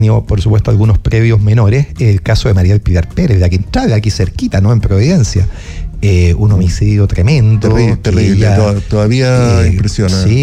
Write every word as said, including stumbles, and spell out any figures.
tenido, por supuesto, algunos previos menores. El caso de María del Pilar Pérez, la que entraba aquí cerquita, ¿no? En Providencia. Eh, un homicidio tremendo. Terrible, terrible. Ella, Todavía eh, impresiona. Sí,